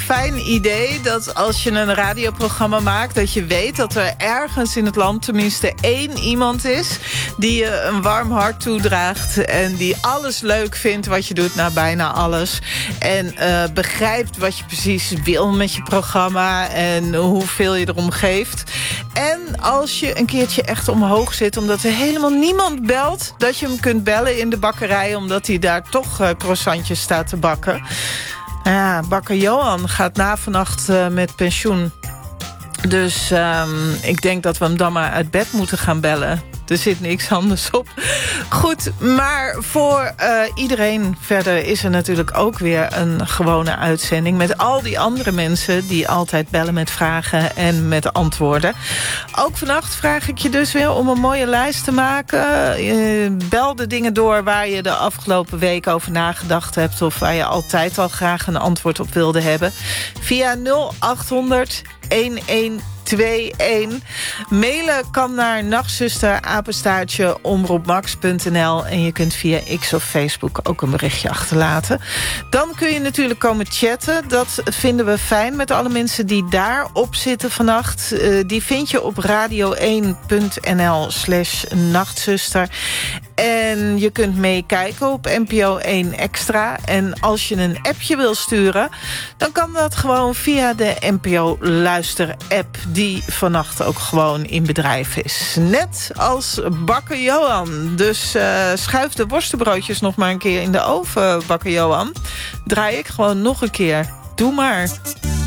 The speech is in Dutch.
fijn idee dat als je een radioprogramma maakt, dat je weet dat er ergens in het land tenminste 1 iemand is die je een warm hart toedraagt en die alles leuk vindt wat je doet, nou bijna alles. En begrijpt wat je precies wil met je programma en hoeveel je erom geeft. En als je een keertje echt omhoog zit omdat er helemaal niemand belt, dat je hem kunt bellen in de bakkerij omdat hij daar toch croissantjes staat te bakken. Ja, bakker Johan gaat na vannacht met pensioen. Dus ik denk dat we hem dan maar uit bed moeten gaan bellen. Er zit niks anders op. Goed, maar voor iedereen verder is er natuurlijk ook weer een gewone uitzending met al die andere mensen die altijd bellen met vragen en met antwoorden. Ook vannacht vraag ik je dus weer om een mooie lijst te maken. Bel de dingen door waar je de afgelopen week over nagedacht hebt of waar je altijd al graag een antwoord op wilde hebben. Via 0800 1121. Mailen kan naar nachtzuster@omroepmax.nl en je kunt via X of Facebook ook een berichtje achterlaten. Dan kun je natuurlijk komen chatten. Dat vinden we fijn met alle mensen die daarop zitten vannacht. Die vind je op radio1.nl/nachtzuster. En je kunt meekijken op NPO 1 Extra. En als je een appje wil sturen, dan kan dat gewoon via de NPO Luister-app, die vannacht ook gewoon in bedrijf is. Net als bakker Johan. Dus schuif de worstenbroodjes nog maar een keer in de oven, bakker Johan. Draai ik gewoon nog een keer. Doe maar.